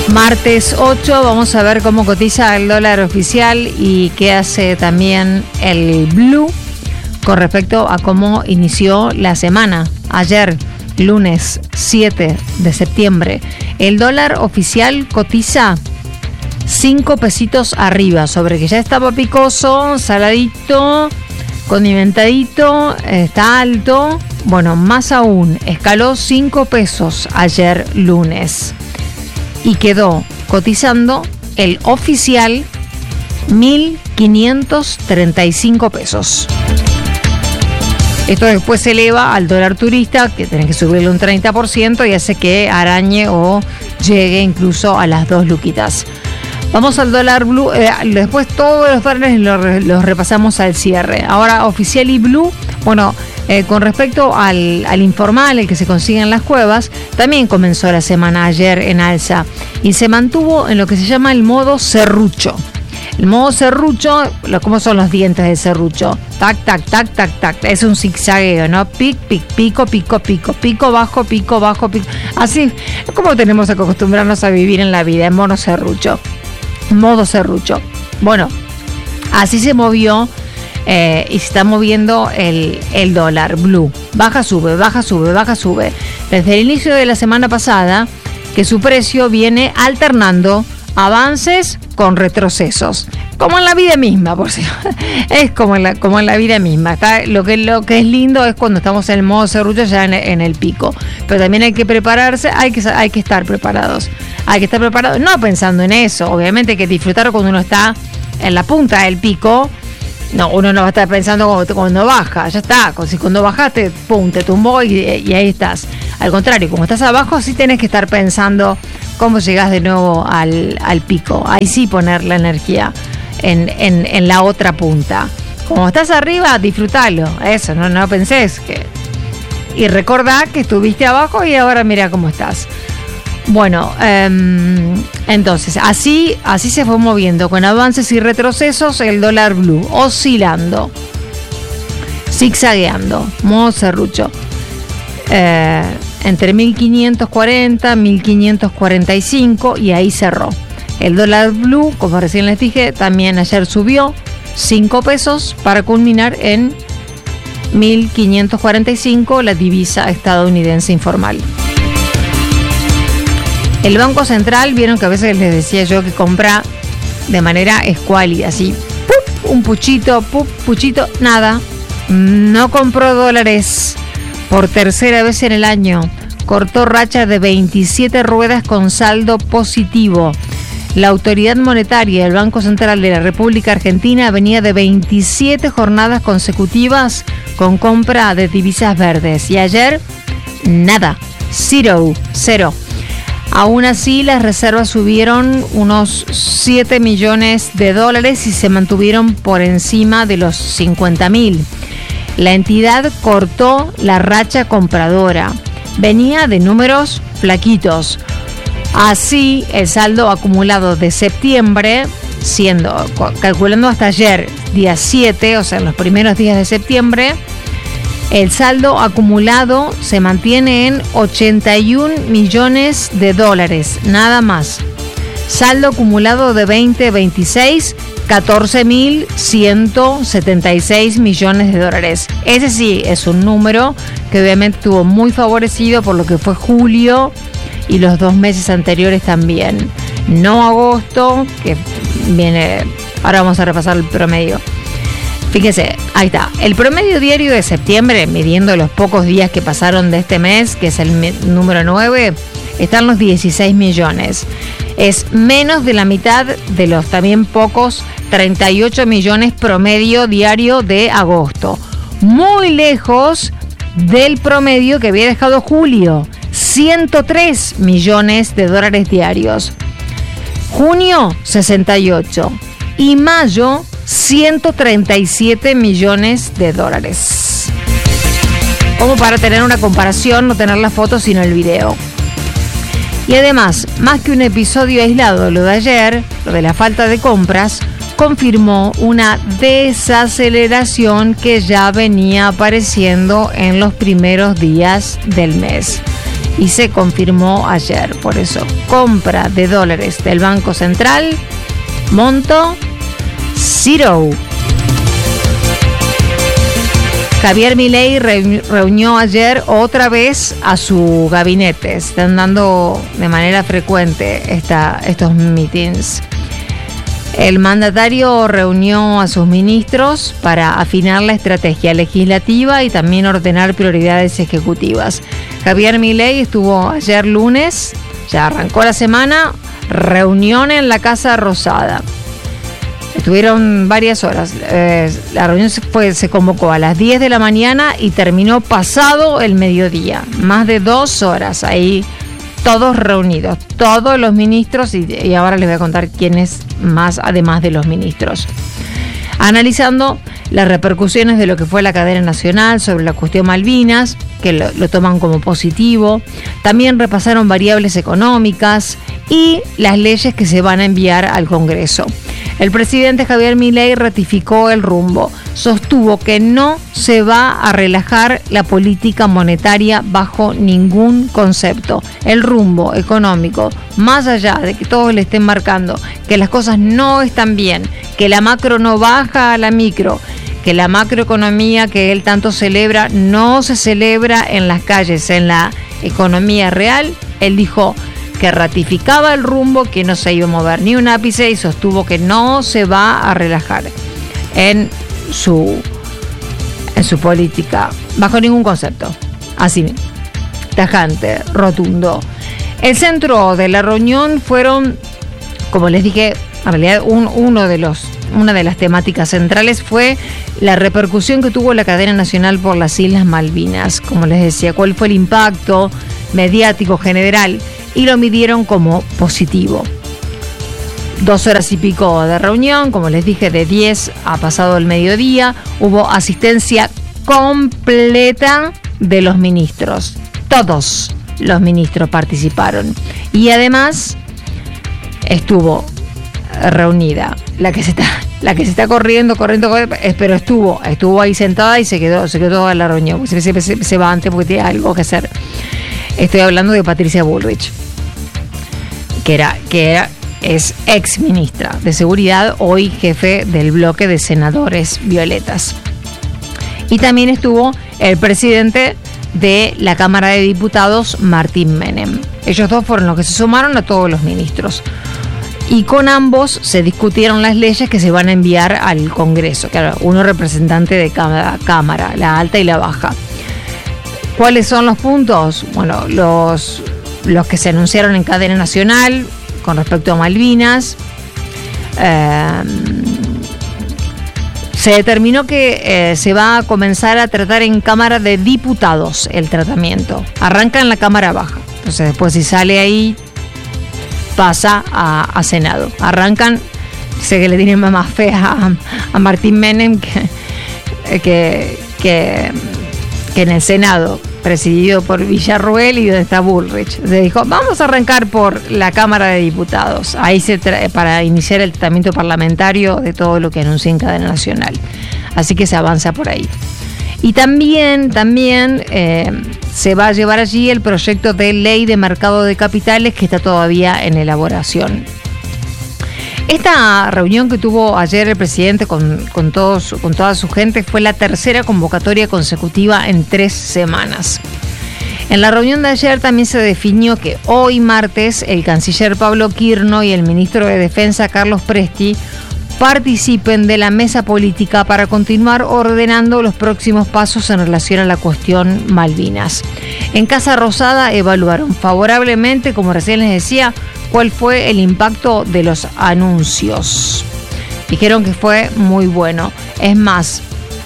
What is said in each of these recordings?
Martes 8, vamos a ver cómo cotiza el dólar oficial y qué hace también el blue con respecto a cómo inició la semana. Ayer, lunes 7 de septiembre, el dólar oficial cotiza 5 pesitos arriba, sobre que ya estaba picoso, saladito, condimentadito, está alto. Bueno, más aún, escaló 5 pesos ayer lunes. Y quedó cotizando el oficial 1.535 pesos. Esto después se eleva al dólar turista, que tenés que subirle un 30% y hace que arañe o llegue incluso a las 2 luquitas. Vamos al dólar blue, después todos los dólares los repasamos al cierre. Ahora oficial y blue, bueno, con respecto al informal, el que se consigue en las cuevas, también comenzó la semana ayer en alza y se mantuvo en lo que se llama el modo serrucho. El modo serrucho, ¿cómo son los dientes del serrucho? Tac, tac, tac, tac, tac. Es un zigzagueo, ¿no? Pic, pic, pico, pico, pico, pico, bajo, pico, bajo, pico. Así es como tenemos que acostumbrarnos a vivir en la vida, en modo serrucho. Modo serrucho. Bueno, así se movió y se está moviendo el dólar blue. Baja, sube, baja, sube, baja, sube. Desde el inicio de la semana pasada, que su precio viene alternando avances con retrocesos. Como en la vida misma, por cierto. Es como en la vida misma. Lo que es lindo es cuando estamos en el modo serrucho ya en el pico. Pero también hay que prepararse, hay que estar preparados. Hay que estar preparados, no pensando en eso. Obviamente hay que disfrutar cuando uno está en la punta del pico. No, uno no va a estar pensando cuando baja, ya está. Si cuando bajaste, pum, te tumbó y ahí estás. Al contrario, como estás abajo, sí tenés que estar pensando cómo llegás de nuevo al pico. Ahí sí poner la energía en la otra punta. Como estás arriba, disfrutalo. Eso, no pensés que... Y recordá que estuviste abajo y ahora mira cómo estás. Bueno, entonces, así se fue moviendo, con avances y retrocesos, el dólar blue, oscilando, zigzagueando, modo serrucho, entre 1.540, 1.545 y ahí cerró. El dólar blue, como recién les dije, también ayer subió 5 pesos para culminar en 1.545, la divisa estadounidense informal. El Banco Central, vieron que a veces les decía yo que compra de manera escuálida, así, ¡pup! Un puchito, ¡pup! Puchito, nada, no compró dólares por tercera vez en el año, cortó racha de 27 ruedas con saldo positivo. La autoridad monetaria del Banco Central de la República Argentina venía de 27 jornadas consecutivas con compra de divisas verdes y ayer, nada, cero. Aún así, las reservas subieron unos 7 millones de dólares y se mantuvieron por encima de los 50.000. La entidad cortó la racha compradora. Venía de números flaquitos. Así, el saldo acumulado de septiembre, calculando hasta ayer, día 7, o sea, en los primeros días de septiembre, el saldo acumulado se mantiene en 81 millones de dólares, nada más. Saldo acumulado de 2026, 14.176 millones de dólares. Ese sí es un número que obviamente estuvo muy favorecido por lo que fue julio y los 2 meses anteriores también. No agosto, que viene... Ahora vamos a repasar el promedio. Fíjese, ahí está. El promedio diario de septiembre, midiendo los pocos días que pasaron de este mes, que es el número 9, están los 16 millones. Es menos de la mitad de los también pocos 38 millones promedio diario de agosto. Muy lejos del promedio que había dejado julio, 103 millones de dólares diarios. Junio, 68. Y mayo, 137 millones de dólares. Como para tener una comparación, no tener la foto sino el video. Y además, más que un episodio aislado, lo de ayer, lo de la falta de compras, confirmó una desaceleración que ya venía apareciendo en los primeros días del mes. y se confirmó ayer. Por eso, compra de dólares del Banco Central, monto cero. Javier Milei reunió ayer otra vez a su gabinete. Están dando de manera frecuente estos meetings. El mandatario reunió a sus ministros para afinar la estrategia legislativa y también ordenar prioridades ejecutivas. Javier Milei estuvo ayer lunes, ya arrancó la semana, reunión en la Casa Rosada. Estuvieron varias horas. La reunión se convocó a las 10 de la mañana y terminó pasado el mediodía. Más de 2 horas ahí, todos reunidos, todos los ministros, y ahora les voy a contar quiénes más, además de los ministros. Analizando las repercusiones de lo que fue la cadena nacional sobre la cuestión Malvinas, que lo toman como positivo. También repasaron variables económicas y las leyes que se van a enviar al Congreso. El presidente Javier Milei ratificó el rumbo. Sostuvo que no se va a relajar la política monetaria bajo ningún concepto. El rumbo económico, más allá de que todos le estén marcando que las cosas no están bien, que la macro no baja a la micro, que la macroeconomía que él tanto celebra no se celebra en las calles, en la economía real, él dijo que ratificaba el rumbo, que no se iba a mover ni un ápice y sostuvo que no se va a relajar en su política, bajo ningún concepto. Así, tajante, rotundo. El centro de la reunión fueron, como les dije, en realidad una de las temáticas centrales fue la repercusión que tuvo la cadena nacional por las Islas Malvinas. Como les decía, cuál fue el impacto mediático general, y lo midieron como positivo. 2 horas y pico de reunión, como les dije, de 10 a pasado el mediodía. Hubo asistencia completa de los ministros. Todos los ministros participaron. Y además estuvo reunida la que se está corriendo, pero estuvo ahí sentada y se quedó toda la reunión. Se va antes porque tiene algo que hacer. Estoy hablando de Patricia Bullrich, que es ex ministra de Seguridad, hoy jefe del bloque de senadores violetas. Y también estuvo el presidente de la Cámara de Diputados, Martín Menem. Ellos dos fueron los que se sumaron a todos los ministros. Y con ambos se discutieron las leyes que se van a enviar al Congreso. Claro, uno representante de cada cámara, la alta y la baja. ¿Cuáles son los puntos? Bueno, los que se anunciaron en cadena nacional con respecto a Malvinas. Se determinó que se va a comenzar a tratar en Cámara de Diputados el tratamiento. Arranca en la Cámara Baja. Entonces después, si sale ahí, pasa a Senado. Arrancan, sé que le tienen más fe a Martín Menem que en el Senado, presidido por Villarruel y donde está Bullrich. Se dijo, vamos a arrancar por la Cámara de Diputados. Ahí para iniciar el tratamiento parlamentario de todo lo que anuncia en cadena nacional. Así que se avanza por ahí. Y también se va a llevar allí el proyecto de ley de mercado de capitales que está todavía en elaboración. Esta reunión que tuvo ayer el presidente con toda su gente fue la tercera convocatoria consecutiva en 3 semanas. En la reunión de ayer también se definió que hoy martes el canciller Pablo Quirno y el ministro de Defensa Carlos Presti participen de la mesa política para continuar ordenando los próximos pasos en relación a la cuestión Malvinas. En Casa Rosada evaluaron favorablemente, como recién les decía, cuál fue el impacto de los anuncios. Dijeron que fue muy bueno. Es más,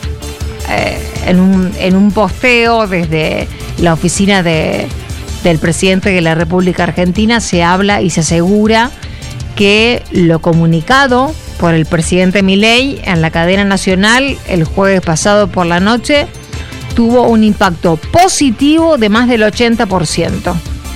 en un posteo desde la oficina del presidente de la República Argentina se habla y se asegura que lo comunicado por el presidente Milei en la cadena nacional el jueves pasado por la noche tuvo un impacto positivo de más del 80%.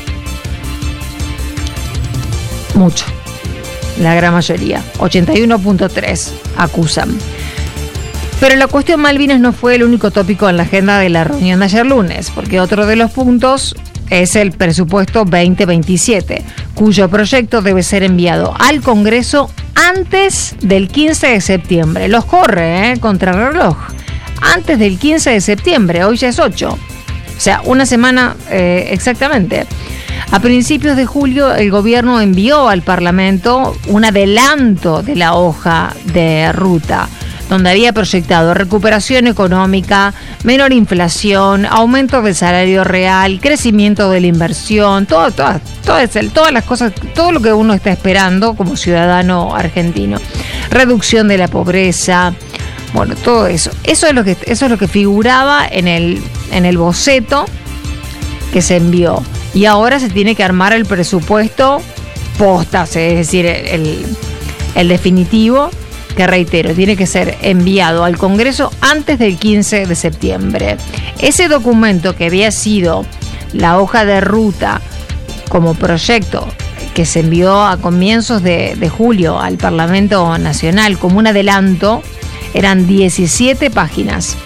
Mucho. La gran mayoría. 81.3 acusan. Pero la cuestión Malvinas no fue el único tópico en la agenda de la reunión de ayer lunes, porque otro de los puntos es el presupuesto 2027, cuyo proyecto debe ser enviado al Congreso antes del 15 de septiembre. Los corre, contrarreloj. Antes del 15 de septiembre, hoy ya es 8. O sea, una semana exactamente. A principios de julio, el gobierno envió al Parlamento un adelanto de la hoja de ruta, donde había proyectado recuperación económica, menor inflación, aumento del salario real, crecimiento de la inversión, todas las cosas, todo lo que uno está esperando como ciudadano argentino. Reducción de la pobreza, bueno, todo eso. Eso es lo que figuraba en el boceto que se envió. Y ahora se tiene que armar el presupuesto postas, es decir, el definitivo, que reitero, tiene que ser enviado al Congreso antes del 15 de septiembre. Ese documento que había sido la hoja de ruta como proyecto que se envió a comienzos de julio al Parlamento Nacional como un adelanto, eran 17 páginas.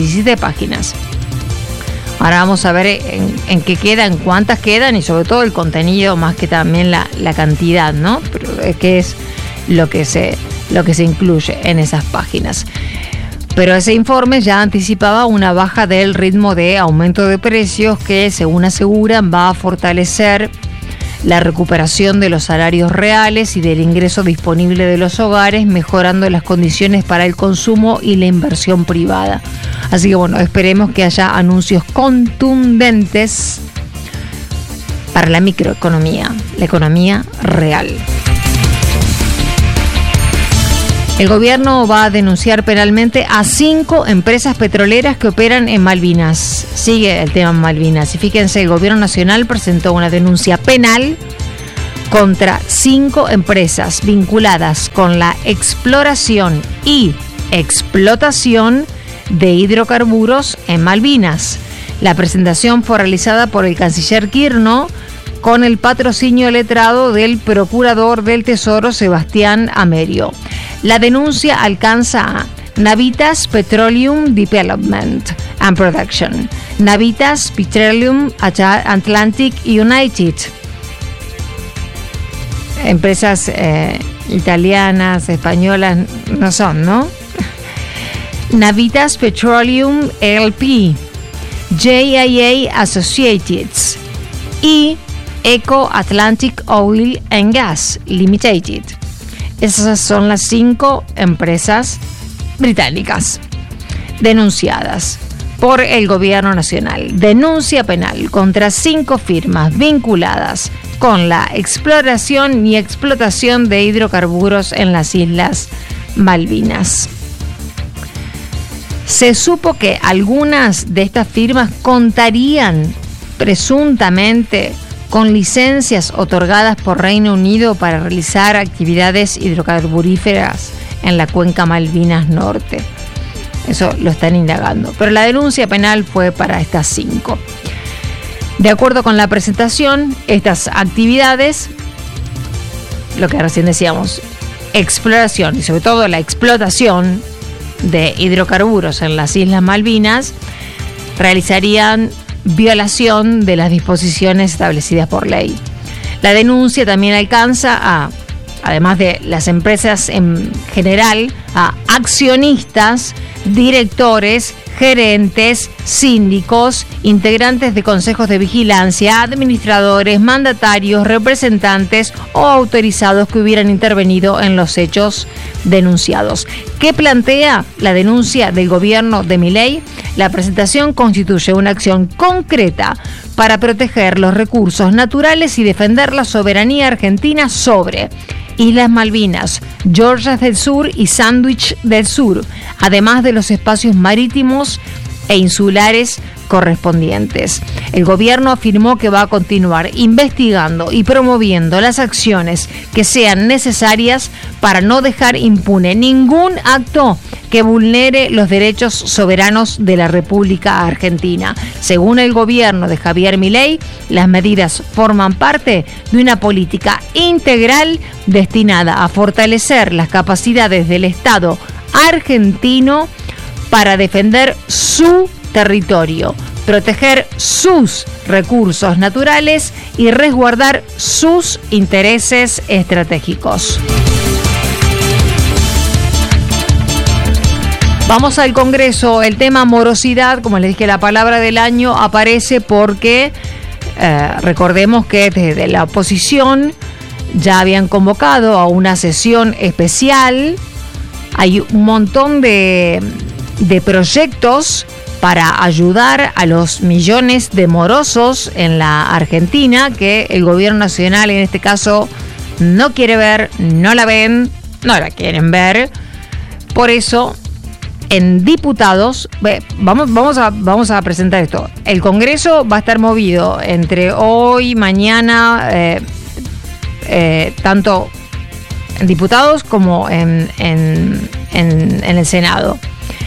Ahora vamos a ver en qué quedan, cuántas quedan y sobre todo el contenido más que también la cantidad, ¿no? Pero que es lo que se incluye en esas páginas. Pero ese informe ya anticipaba una baja del ritmo de aumento de precios que, según aseguran, va a fortalecer la recuperación de los salarios reales y del ingreso disponible de los hogares, mejorando las condiciones para el consumo y la inversión privada. Así que bueno, esperemos que haya anuncios contundentes para la microeconomía, la economía real. El gobierno va a denunciar penalmente a 5 empresas petroleras que operan en Malvinas. Sigue el tema Malvinas. Y fíjense, el gobierno nacional presentó una denuncia penal contra 5 empresas vinculadas con la exploración y explotación de hidrocarburos en Malvinas. La presentación fue realizada por el canciller Quirno con el patrocinio letrado del procurador del Tesoro Sebastián Amerio. La denuncia alcanza a Navitas Petroleum Development and Production, Navitas Petroleum Atlantic United, empresas italianas, españolas, no son, ¿no? Navitas Petroleum LP, JIA Associates y Eco Atlantic Oil and Gas Limited. Esas son las 5 empresas británicas denunciadas por el gobierno nacional. Denuncia penal contra 5 firmas vinculadas con la exploración y explotación de hidrocarburos en las Islas Malvinas. Se supo que algunas de estas firmas contarían presuntamente con licencias otorgadas por Reino Unido para realizar actividades hidrocarburíferas en la cuenca Malvinas Norte. Eso lo están indagando. Pero la denuncia penal fue para estas 5. De acuerdo con la presentación, estas actividades, lo que recién decíamos, exploración y sobre todo la explotación de hidrocarburos en las Islas Malvinas, realizarían violación de las disposiciones establecidas por ley. La denuncia también alcanza a, además de las empresas en general, a accionistas, directores, gerentes, síndicos, integrantes de consejos de vigilancia, administradores, mandatarios, representantes o autorizados que hubieran intervenido en los hechos denunciados. ¿Qué plantea la denuncia del gobierno de Milei? La presentación constituye una acción concreta para proteger los recursos naturales y defender la soberanía argentina sobre Islas Malvinas, Georgias del Sur y Sandwich del Sur, además de los espacios marítimos e insulares correspondientes. El gobierno afirmó que va a continuar investigando y promoviendo las acciones que sean necesarias para no dejar impune ningún acto que vulnere los derechos soberanos de la República Argentina. Según el gobierno de Javier Milei, las medidas forman parte de una política integral destinada a fortalecer las capacidades del Estado argentino para defender su territorio, proteger sus recursos naturales y resguardar sus intereses estratégicos. Vamos al Congreso. El tema morosidad, como les dije, la palabra del año aparece porque recordemos que desde la oposición ya habían convocado a una sesión especial. Hay un montón de proyectos para ayudar a los millones de morosos en la Argentina que el gobierno nacional en este caso no quiere ver, no la ven, no la quieren ver. Por eso en diputados, vamos a presentar esto. El Congreso va a estar movido entre hoy, mañana, tanto en diputados como en el Senado.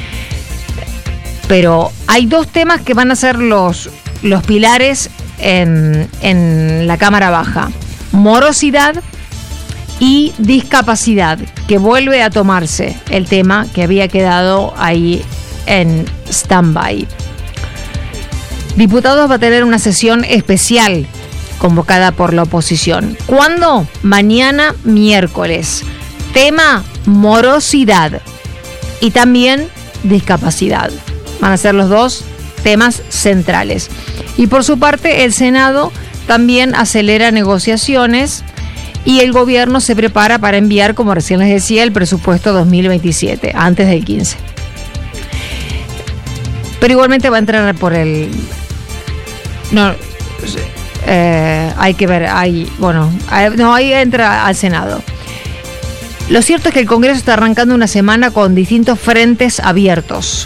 Pero hay dos temas que van a ser los pilares en la Cámara Baja: morosidad y discapacidad, que vuelve a tomarse el tema que había quedado ahí en stand-by. Diputados va a tener una sesión especial convocada por la oposición. ¿Cuándo? Mañana miércoles. Tema morosidad y también discapacidad. Van a ser los dos temas centrales. Y por su parte, el Senado también acelera negociaciones y el gobierno se prepara para enviar, como recién les decía, el presupuesto 2027, antes del 15. Pero igualmente va a entrar por el... No, hay que ver, ahí entra al Senado. Lo cierto es que el Congreso está arrancando una semana con distintos frentes abiertos.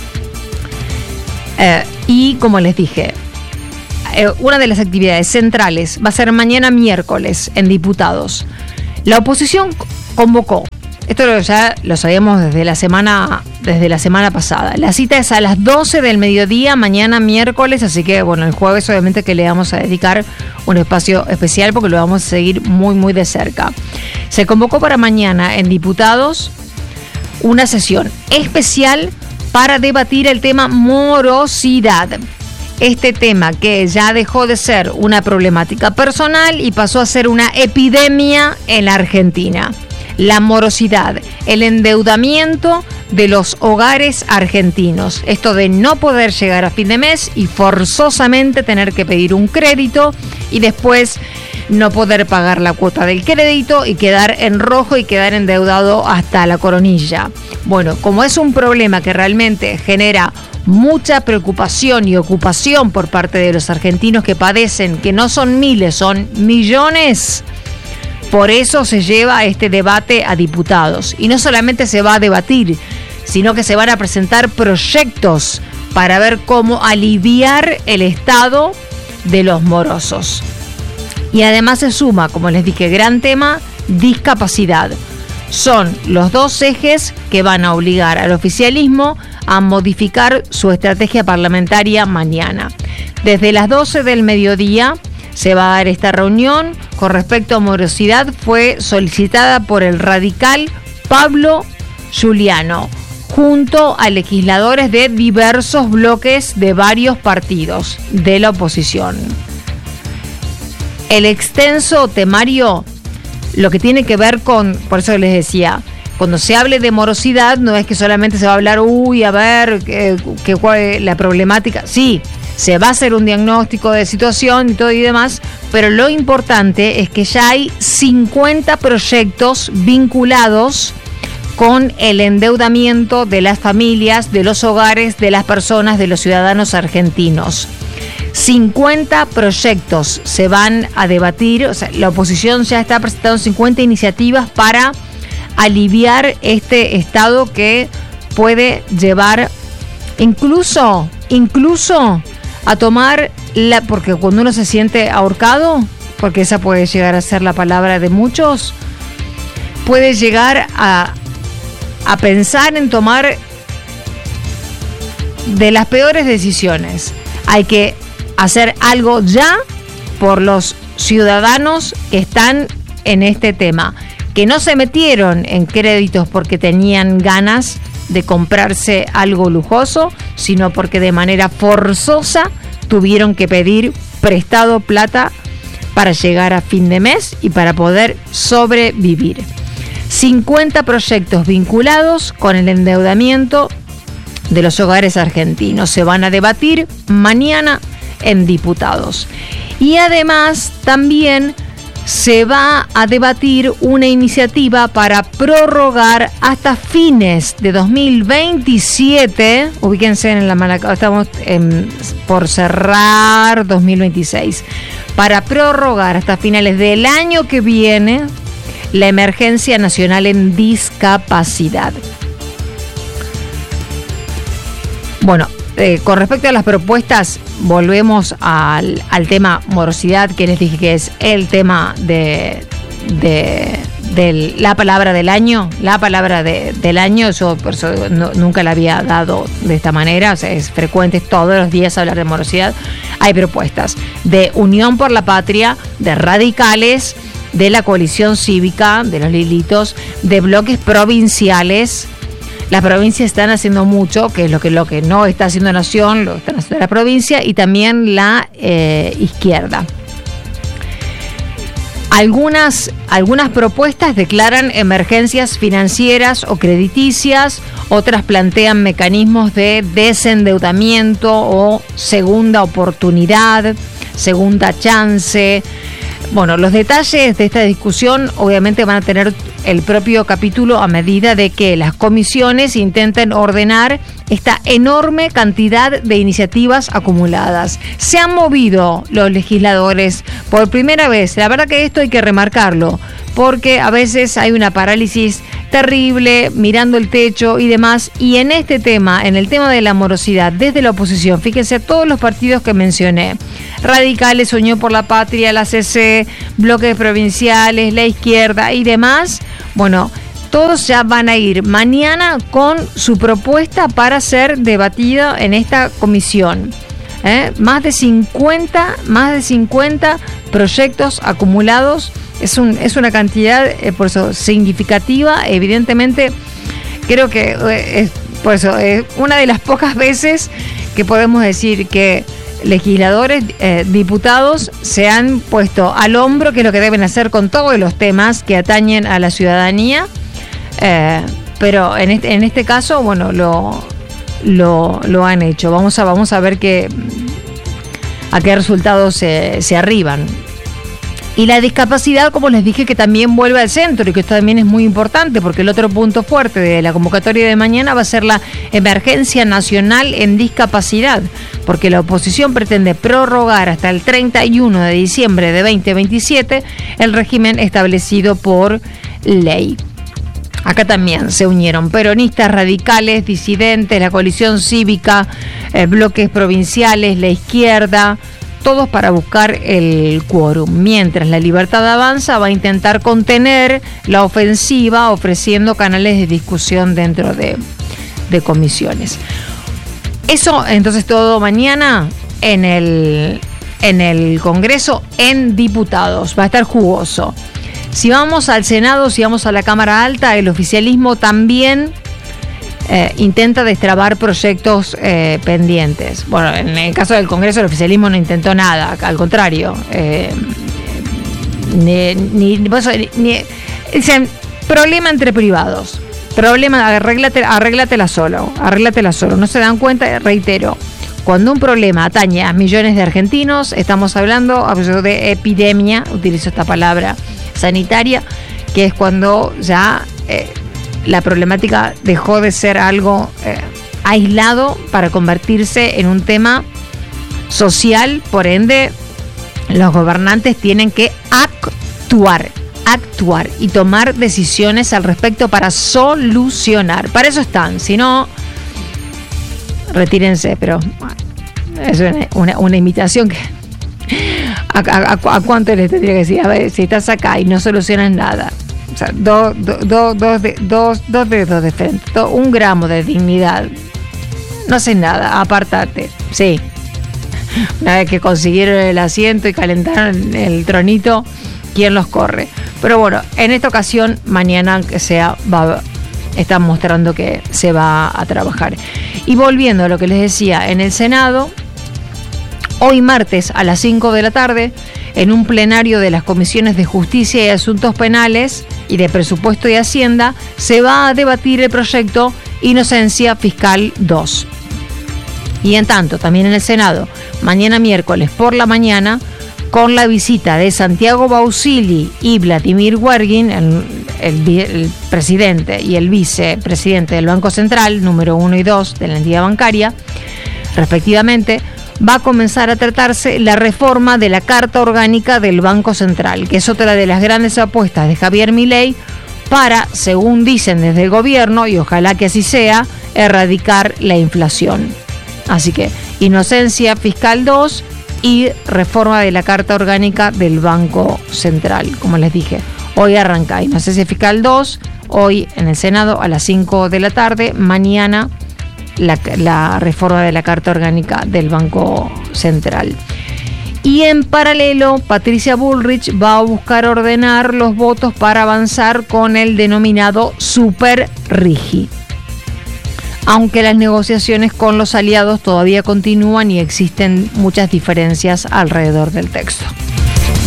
Y como les dije, una de las actividades centrales va a ser mañana miércoles en diputados. La oposición convocó, esto ya lo sabíamos desde la semana pasada. La cita es a las 12 del mediodía, mañana miércoles, así que bueno, el jueves obviamente que le vamos a dedicar un espacio especial porque lo vamos a seguir muy muy de cerca. Se convocó para mañana en diputados una sesión especial para debatir el tema morosidad. Este tema que ya dejó de ser una problemática personal y pasó a ser una epidemia en la Argentina. La morosidad, el endeudamiento de los hogares argentinos. Esto de no poder llegar a fin de mes y forzosamente tener que pedir un crédito y después no poder pagar la cuota del crédito y quedar en rojo y quedar endeudado hasta la coronilla. Bueno, como es un problema que realmente genera mucha preocupación y ocupación por parte de los argentinos que padecen, que no son miles, son millones. Por eso se lleva este debate a diputados. Y no solamente se va a debatir, sino que se van a presentar proyectos para ver cómo aliviar el estado de los morosos. Y además se suma, como les dije, gran tema, discapacidad. Son los dos ejes que van a obligar al oficialismo a modificar su estrategia parlamentaria mañana. Desde las 12 del mediodía se va a dar esta reunión. Con respecto a morosidad, fue solicitada por el radical Pablo Giuliano, junto a legisladores de diversos bloques de varios partidos de la oposición. El extenso temario, lo que tiene que ver con, por eso les decía, cuando se hable de morosidad, no es que solamente se va a hablar, cuál es la problemática. Sí, se va a hacer un diagnóstico de situación y todo y demás, pero lo importante es que ya hay 50 proyectos vinculados con el endeudamiento de las familias, de los hogares, de las personas, de los ciudadanos argentinos. 50 proyectos se van a debatir, o sea, la oposición ya está presentando 50 iniciativas para aliviar este estado que puede llevar incluso a tomar porque cuando uno se siente ahorcado, porque esa puede llegar a ser la palabra de muchos, puede llegar a pensar en tomar de las peores decisiones. Hay que hacer algo ya por los ciudadanos que están en este tema, que no se metieron en créditos porque tenían ganas, de comprarse algo lujoso, sino porque de manera forzosa tuvieron que pedir prestado plata para llegar a fin de mes y para poder sobrevivir. 50 proyectos vinculados con el endeudamiento de los hogares argentinos se van a debatir mañana en diputados. Y además también se va a debatir una iniciativa para prorrogar hasta fines de 2027, ubíquense en la mala, estamos por cerrar 2026, para prorrogar hasta finales del año que viene la emergencia nacional en discapacidad. Bueno, con respecto a las propuestas, volvemos al tema morosidad, que les dije que es el tema de la palabra del año. La palabra del año, yo por eso nunca la había dado de esta manera, o sea, es frecuente todos los días hablar de morosidad. Hay propuestas de Unión por la Patria, de radicales, de la coalición cívica, de los Lilitos, de bloques provinciales. Las provincias están haciendo mucho, que es lo que no está haciendo Nación, lo están haciendo la provincia, y también la izquierda. Algunas propuestas declaran emergencias financieras o crediticias, otras plantean mecanismos de desendeudamiento o segunda oportunidad, segunda chance. Bueno, los detalles de esta discusión obviamente van a tener el propio capítulo a medida de que las comisiones intenten ordenar esta enorme cantidad de iniciativas acumuladas. Se han movido los legisladores por primera vez. La verdad que esto hay que remarcarlo, porque a veces hay una parálisis terrible, mirando el techo y demás. Y en este tema, en el tema de la morosidad, desde la oposición, fíjense, todos los partidos que mencioné, radicales, Unión por la Patria, la CC, bloques provinciales, la izquierda y demás, bueno, todos ya van a ir mañana con su propuesta para ser debatida en esta comisión. Más de 50 proyectos acumulados. Es una cantidad por eso significativa. Evidentemente, creo que es por eso una de las pocas veces que podemos decir que legisladores, diputados se han puesto al hombro, que es lo que deben hacer con todos los temas que atañen a la ciudadanía. Pero en este caso, bueno, lo han hecho. Vamos a ver a qué resultados se arriban. Y la discapacidad, como les dije, que también vuelve al centro, y que esto también es muy importante, porque el otro punto fuerte de la convocatoria de mañana va a ser la emergencia nacional en discapacidad, porque la oposición pretende prorrogar hasta el 31 de diciembre de 2027 el régimen establecido por ley. Acá también se unieron peronistas, radicales, disidentes, la coalición cívica, bloques provinciales, la izquierda, todos para buscar el quórum. Mientras La Libertad Avanza va a intentar contener la ofensiva ofreciendo canales de discusión dentro de comisiones. Eso entonces todo mañana en el Congreso, en diputados. Va a estar jugoso. Si vamos al Senado, si vamos a la Cámara Alta, el oficialismo también intenta destrabar proyectos pendientes. Bueno, en el caso del Congreso el oficialismo no intentó nada, al contrario. Dicen, problema entre privados. Problema, arréglatela solo. No se dan cuenta, reitero. Cuando un problema atañe a millones de argentinos, estamos hablando de epidemia, utilizo esta palabra sanitaria, que es cuando ya la problemática dejó de ser algo aislado para convertirse en un tema social. Por ende, los gobernantes tienen que actuar y tomar decisiones al respecto para solucionar. Para eso están, si no, retírense. Pero es una invitación que ¿a cuánto les tendría que decir? A ver, si estás acá y no solucionas nada, o sea, dos dedos de frente, 1 gramo de dignidad, no haces nada, apártate. Sí, una vez que consiguieron el asiento y calentaron el tronito, ¿quién los corre? Pero bueno, en esta ocasión, mañana, aunque sea, va están mostrando que se va a trabajar. Y volviendo a lo que les decía, en el Senado, hoy martes a las 5 de la tarde, en un plenario de las Comisiones de Justicia y Asuntos Penales y de Presupuesto y Hacienda, se va a debatir el proyecto Inocencia Fiscal 2. Y en tanto, también en el Senado, mañana miércoles por la mañana, con la visita de Santiago Bausili y Vladimir Guerguin, el presidente y el vicepresidente del Banco Central, número 1 y 2 de la entidad bancaria, respectivamente, va a comenzar a tratarse la reforma de la Carta Orgánica del Banco Central, que es otra de las grandes apuestas de Javier Milei para, según dicen desde el gobierno, y ojalá que así sea, erradicar la inflación. Así que, Inocencia Fiscal 2 y reforma de la Carta Orgánica del Banco Central. Como les dije, hoy arranca Inocencia Fiscal 2, hoy en el Senado a las 5 de la tarde, mañana la reforma de la Carta Orgánica del Banco Central. Y en paralelo, Patricia Bullrich va a buscar ordenar los votos para avanzar con el denominado Super Rigi. Aunque las negociaciones con los aliados todavía continúan y existen muchas diferencias alrededor del texto.